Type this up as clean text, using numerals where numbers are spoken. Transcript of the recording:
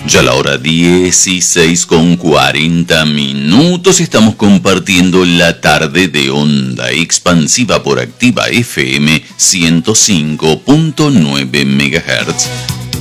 Ya la hora 16:40 y estamos compartiendo la tarde de Onda Expansiva por Activa FM 105.9 MHz.